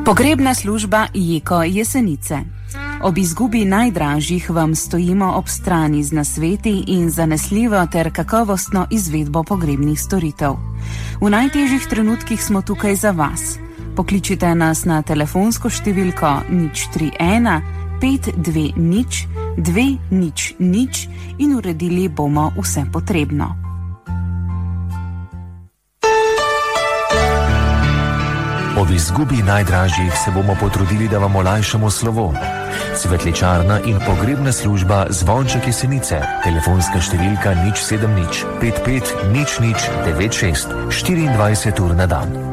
Pogrebna služba Jeko Jesenice. Ob izgubi najdražjih vam stojimo ob strani z nasveti in zanesljivo ter kakovostno izvedbo pogrebnih storitev. V najtežjih trenutkih smo tukaj za vas. Pokličite nas na telefonsko številko 031 520 200 in uredili bomo vse potrebno. Ob izgubi najdražjih se bomo potrudili, da vam olajšamo slovo. Svetličarna in pogrebna služba Zvonček Jesenice. Telefonska številka 070 55 00 96 24 ur na dan.